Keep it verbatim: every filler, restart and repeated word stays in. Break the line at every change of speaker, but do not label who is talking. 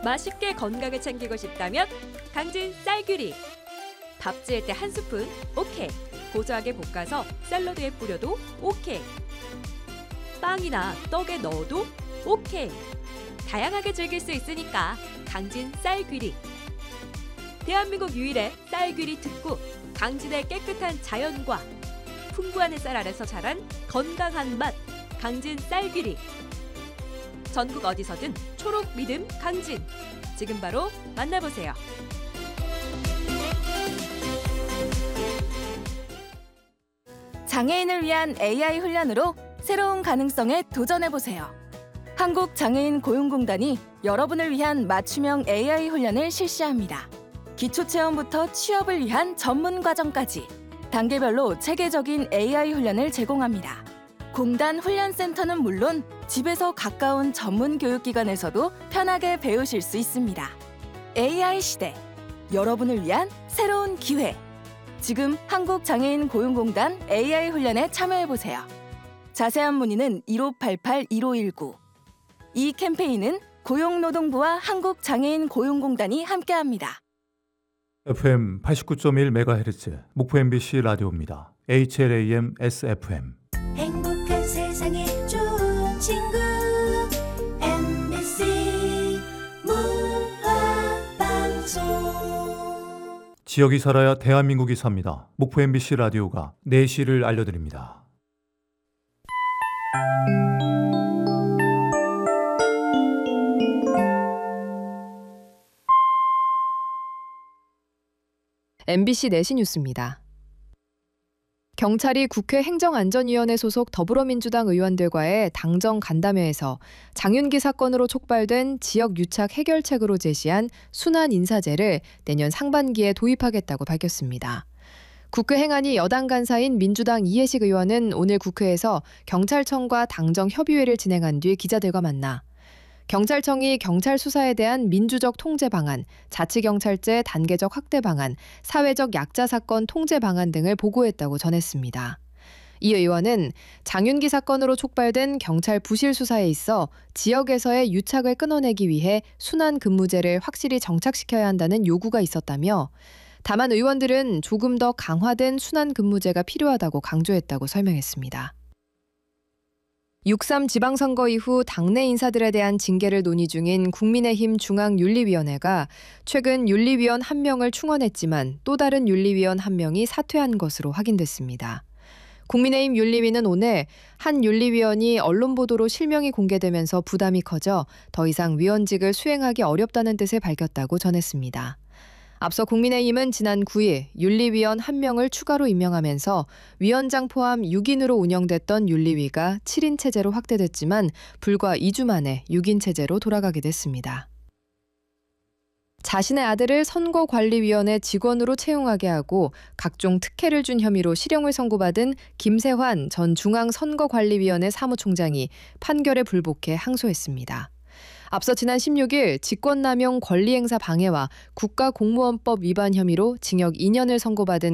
맛있게 건강을 챙기고 싶다면 강진 쌀귀리. 밥 지을 때 한 스푼 오케이. 고소하게 볶아서 샐러드에 뿌려도 오케이. 빵이나 떡에 넣어도 오케이. 다양하게 즐길 수 있으니까 강진 쌀귀리. 대한민국 유일의 쌀귀리 특구, 강진의 깨끗한 자연과 풍부한 햇살 아래서 자란 건강한 맛, 강진 쌀귀리. 전국 어디서든 초록 믿음 강진. 지금 바로 만나보세요.
장애인을 위한 에이아이 훈련으로 새로운 가능성에 도전해보세요. 한국장애인 고용공단이 여러분을 위한 맞춤형 에이아이 훈련을 실시합니다. 기초체험부터 취업을 위한 전문 과정까지 단계별로 체계적인 에이아이 훈련을 제공합니다. 공단 훈련센터는 물론 집에서 가까운 전문 교육기관에서도 편하게 배우실 수 있습니다. 에이아이 시대, 여러분을 위한 새로운 기회. 지금 한국장애인 고용공단 에이아이 훈련에 참여해보세요. 자세한 문의는 일오팔팔 일오일구. 이 캠페인은 고용노동부와 한국장애인 고용공단이 함께합니다.
에프엠 팔십구 점 일 메가헤르츠 목포 엠비씨 라디오입니다. 에이치엘에이엠 에스에프엠.
행복한 세상에 좋은 친구 엠비씨 문화방송.
지역이 살아야 대한민국이 삽니다. 목포 엠비씨 라디오가 내시를 알려드립니다.
엠비씨 내시 뉴스입니다. 경찰이 국회 행정안전위원회 소속 더불어민주당 의원들과의 당정 간담회에서 장윤기 사건으로 촉발된 지역 유착 해결책으로 제시한 순환 인사제를 내년 상반기에 도입하겠다고 밝혔습니다. 국회 행안위 여당 간사인 민주당 이해식 의원은 오늘 국회에서 경찰청과 당정 협의회를 진행한 뒤 기자들과 만나 경찰청이 경찰 수사에 대한 민주적 통제 방안, 자치경찰제 단계적 확대 방안, 사회적 약자 사건 통제 방안 등을 보고했다고 전했습니다. 이 의원은 장윤기 사건으로 촉발된 경찰 부실 수사에 있어 지역에서의 유착을 끊어내기 위해 순환 근무제를 확실히 정착시켜야 한다는 요구가 있었다며 다만 의원들은 조금 더 강화된 순환 근무제가 필요하다고 강조했다고 설명했습니다. 육삼 지방선거 이후 당내 인사들에 대한 징계를 논의 중인 국민의힘 중앙윤리위원회가 최근 윤리위원 한 명을 충원했지만 또 다른 윤리위원 한 명이 사퇴한 것으로 확인됐습니다. 국민의힘 윤리위는 오늘 한 윤리위원이 언론 보도로 실명이 공개되면서 부담이 커져 더 이상 위원직을 수행하기 어렵다는 뜻을 밝혔다고 전했습니다. 앞서 국민의힘은 지난 구일 윤리위원 한 명을 추가로 임명하면서 위원장 포함 육 인으로 운영됐던 윤리위가 칠 인 체제로 확대됐지만 불과 이 주 만에 육 인 체제로 돌아가게 됐습니다. 자신의 아들을 선거관리위원회 직원으로 채용하게 하고 각종 특혜를 준 혐의로 실형을 선고받은 김세환 전 중앙선거관리위원회 사무총장이 판결에 불복해 항소했습니다. 앞서 지난 십육일 직권남용 권리행사 방해와 국가공무원법 위반 혐의로 징역 이 년을 선고받은